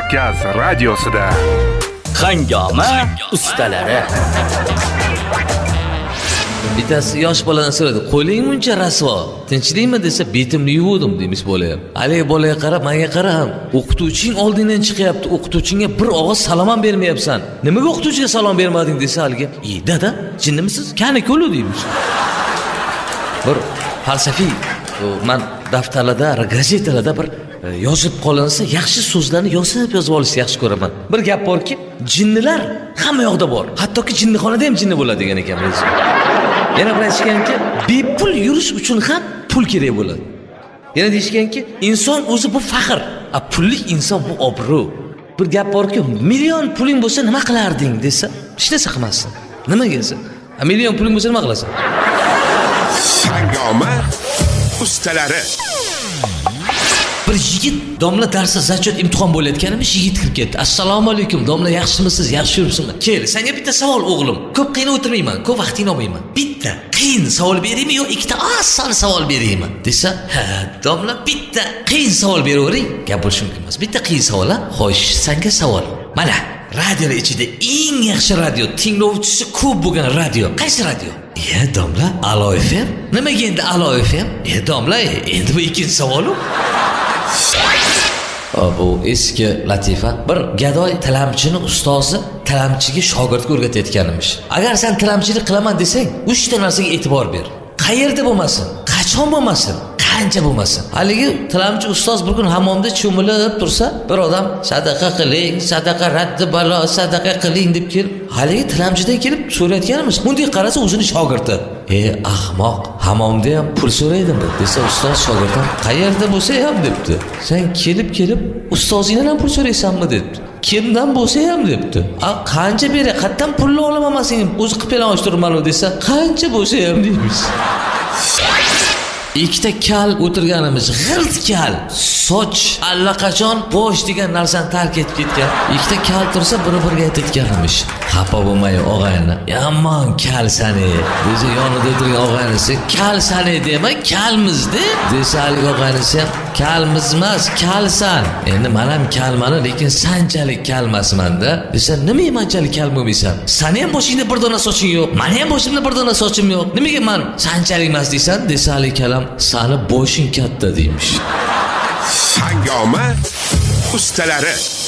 Markaz radiosida Hangoma ustalari. Bittasi yosh boladan so'radi, qo'ling muncha rasvo, tinchlikmi desa, betimni yuvdim demiş bolaya. Haligi bolaga qarab, menga qarab, o'qituvching oldingdan chiqyapti, o'qituvchingga bir og'iz salom ham bermayapsan. Nimaga o'qituvchiga salom bermading desa, haligi, dada, jinnimisiz? Kani ko'lu demiş. Bir falsafiy, men daftarlarda, gazetalarda bir yozib qolinsa, yaxshi so'zlarni yozib olishni yaxshi ko'raman. Bir gap borki, jinnilar hamma yoqda bor. Hattoki jinnixonada ham jinni bo'ladi degan ekanmiz. Yana bir aytishganki, bepul yurish uchun ham pul kerak bo'ladi. Yana deyishganki, inson o'zi bu faxr, pulli inson bu obro'. Bir gap borki, million puling bo'lsa nima qilarding desa, hech narsa qilmassin. Nimaga desa? Million puling bo'lsa nima qilasan? Hangoma ustalari. Bir yigit domla darsi zachot imtihon bo'layotganimiz yigit kirib ketdi. Assalomu alaykum, domla yaxshimisiz? Yaxshi yuribsizmi? Kel, senga bitta savol o'g'lim. Ko'p qiynab o'tirmayman, ko'p vaqtingni olmayman. Bitta qiyin savol beraymi yo ikkita oson savol beraymi? Desa, ha, domla bitta qiyin savol beravering. Gap bo'lishi mumkin emas. Bitta qiyin savol, ha? Xo'sh, senga savol. Mana, radiolar ichida eng yaxshi radio, tinglovchisi ko'p bo'lgan radio. Qaysi radio? Domla, Alo FM. Nimaga endi Alo FM? Domla, endi bu ikkinchi savol-ku. Bu eski latifa. Bir gadoy tilamchini ustozi tilamchiga shogirdga o'rgatayotganimish. Agar sen tilamchilik qilaman desang, 3 ta narsaga e'tibor ber. Qayerda bo'lmasin, qachon bo'lmasin, qancha bo'lmasin. Haligi tilamchi ustoz bir kun hammomda cho'milib tursa, bir odam sadaqa qiling, sadaqa raddi balo, sadaqa qiling deb kelib, haligi tilamchidan kelib so'rayotganimiz. Bunday qarasa o'zini shogirdi. Ahmoq, hammomda ham pul so'raydimi? Desa ustoz shogirdim, qayerda bo'lsa ham debdi. Sen kelib ustozingdan ham pul so'raysanmi debdi. Kimdan bo'lsa ham debdi. Qancha beray, qayerdan pulni olaman men seni o'zi qilib olishtirman desa, qancha bo'lsa ham deymiz. Ikkita kal o'tirganimiz, g'irt kal, soch allaqachon bosh degan narsani tark etib ketgan. Ikkita kal tursa bir-biriga aytayotganimiz. Xafa bo'lmay og'ayni. Yomon kal sani. Desa yonida o'tirgan og'aynisi, kal sani dema, kalmiz-da. Desa haligi og'aynisi ham kalmiz emas, kalsan. Endi men ham kalman, lekin sanchalik kalmasman-da. Desa, nima manchalik kal bo'lmaysan? Seni ham boshingda bir dona soching yo'q, meni ham boshimda bir dona sochim yo'q. Nimaga men sanchalik emas deysan? Desa haligi kalam, sani boshing katta deymish. Hangoma ustalari.